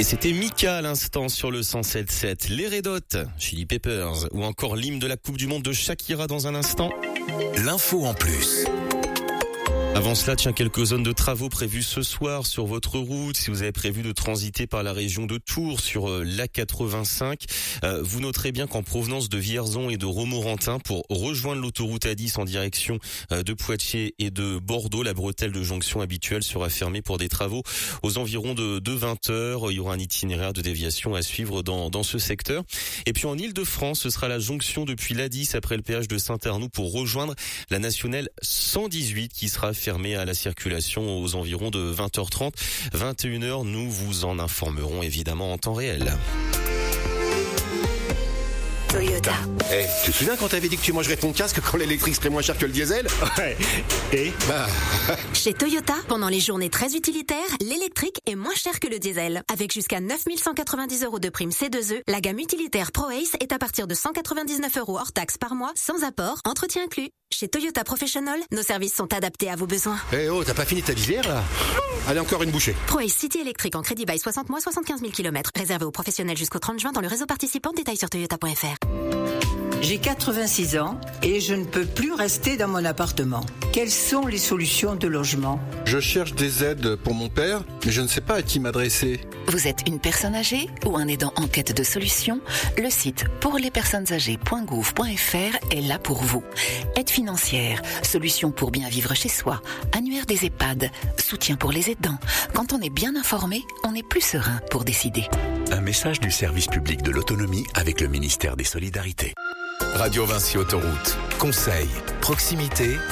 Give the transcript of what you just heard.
Et c'était Mika à l'instant sur le 107.7. Les Red Hot, Chili Peppers ou encore l'hymne de la Coupe du Monde de Shakira dans un instant. L'info en plus. Avant cela, quelques zones de travaux prévues ce soir sur votre route. Si vous avez prévu de transiter par la région de Tours sur l'A85, vous noterez bien qu'en provenance de Vierzon et de Romorantin, pour rejoindre l'autoroute A10 en direction de Poitiers et de Bordeaux, la bretelle de jonction habituelle sera fermée pour des travaux aux environs de 20h. Il y aura un itinéraire de déviation à suivre dans ce secteur. Et puis en Ile-de-France, ce sera la jonction depuis l'A10 après le péage de Saint-Arnoux pour rejoindre la nationale 118 qui sera fermé à la circulation aux environs de 20h30, 21h. Nous vous en informerons évidemment en temps réel. Toyota. Tu te souviens quand t'avais dit que tu mangerais ton casque quand l'électrique serait moins cher que le diesel? Ouais. Et Chez Toyota, pendant les journées très utilitaires, l'électrique est moins cher que le diesel. Avec jusqu'à 9 190 € de prime C2E, la gamme utilitaire ProAce est à partir de 199 € hors taxe par mois, sans apport, entretien inclus. Chez Toyota Professional, nos services sont adaptés à vos besoins. T'as pas fini ta visière là? Allez, encore une bouchée. ProAce City électrique en crédit bail 60 mois, 75 000 km. Réservé aux professionnels jusqu'au 30 juin dans le réseau participant. Détails sur toyota.fr. J'ai 86 ans et je ne peux plus rester dans mon appartement. Quelles sont les solutions de logement? Je cherche des aides pour mon père, mais je ne sais pas à qui m'adresser. Vous êtes une personne âgée ou un aidant en quête de solutions? Le site pourlespersonnesâgées.gouv.fr est là pour vous. Aide financière, solutions pour bien vivre chez soi, annuaire des EHPAD, soutien pour les aidants. Quand on est bien informé, on est plus serein pour décider. Un message du service public de l'autonomie avec le ministère des Solidarités. Radio Vinci Autoroute. Conseil, proximité,